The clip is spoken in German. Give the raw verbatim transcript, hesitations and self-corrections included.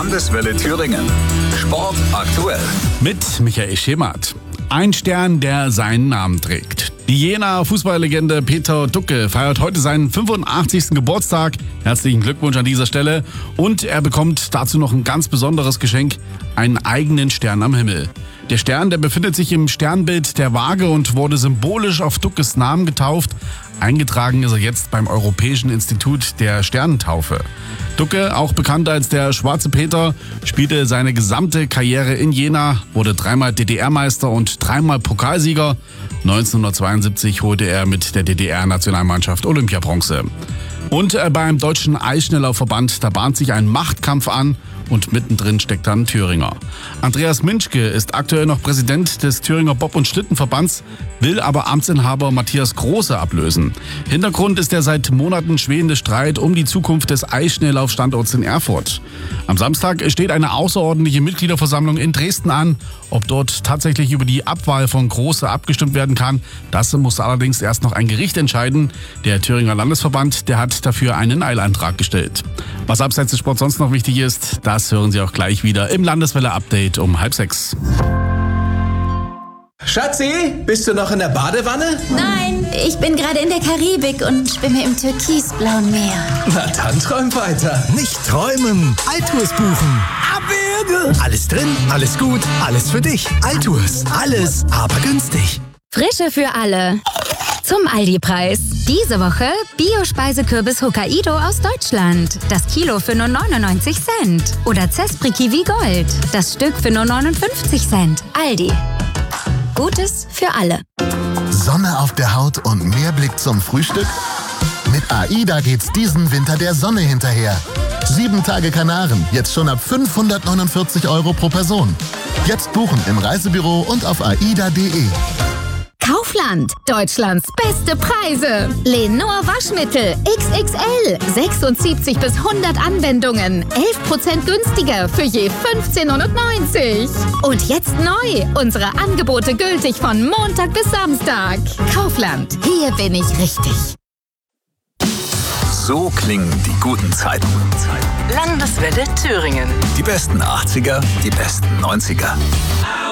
Landeswelle Thüringen. Sport aktuell. Mit Michael Schemert. Ein Stern, der seinen Namen trägt. Die Jenaer Fußballlegende Peter Ducke feiert heute seinen fünfundachtzigsten Geburtstag. Herzlichen Glückwunsch an dieser Stelle. Und er bekommt dazu noch ein ganz besonderes Geschenk, einen eigenen Stern am Himmel. Der Stern, der befindet sich im Sternbild der Waage und wurde symbolisch auf Duckes Namen getauft. Eingetragen ist er jetzt beim Europäischen Institut der Sternentaufe. Ducke, auch bekannt als der Schwarze Peter, spielte seine gesamte Karriere in Jena, wurde dreimal D D R-Meister und dreimal Pokalsieger. neunzehnhundertzweiundsiebzig holte er mit der D D R-Nationalmannschaft Olympiabronze. Und beim Deutschen Eisschnelllaufverband, da bahnt sich ein Machtkampf an und mittendrin steckt dann Thüringer. Andreas Minschke ist aktuell noch Präsident des Thüringer Bob- und Schlittenverbands, will aber Amtsinhaber Matthias Große ablösen. Hintergrund ist der seit Monaten schwelende Streit um die Zukunft des Eisschnelllaufstandorts in Erfurt. Am Samstag steht eine außerordentliche Mitgliederversammlung in Dresden an. Ob dort tatsächlich über die Abwahl von Große abgestimmt werden kann, das muss allerdings erst noch ein Gericht entscheiden. Der Thüringer Landesverband, der hat dafür einen Eilantrag gestellt. Was abseits des Sports sonst noch wichtig ist, das hören Sie auch gleich wieder im Landeswelle-Update um halb sechs. Schatzi, bist du noch in der Badewanne? Nein, ich bin gerade in der Karibik und schwimme im türkisblauen Meer. Na dann träum weiter. Nicht träumen, Altours buchen. Abwürge! Alles drin, alles gut, alles für dich. Altours, alles, aber günstig. Frische für alle. Zum Aldi-Preis. Diese Woche Bio-Speisekürbis Hokkaido aus Deutschland. Das Kilo für nur neunundneunzig Cent. Oder Zespri Kiwi Gold. Das Stück für nur neunundfünfzig Cent. Aldi. Gutes für alle. Sonne auf der Haut und mehr Blick zum Frühstück? Mit AIDA geht's diesen Winter der Sonne hinterher. Sieben Tage Kanaren, jetzt schon ab fünfhundertneunundvierzig Euro pro Person. Jetzt buchen im Reisebüro und auf aida punkt de. Kaufland. Deutschlands beste Preise. Lenor Waschmittel X X L. sechsundsiebzig bis hundert Anwendungen. elf Prozent günstiger für je fünfzehn neunundneunzig. Und jetzt neu. Unsere Angebote gültig von Montag bis Samstag. Kaufland. Hier bin ich richtig. So klingen die guten Zeiten. Landeswelle Thüringen. Die besten achtziger, die besten neunziger.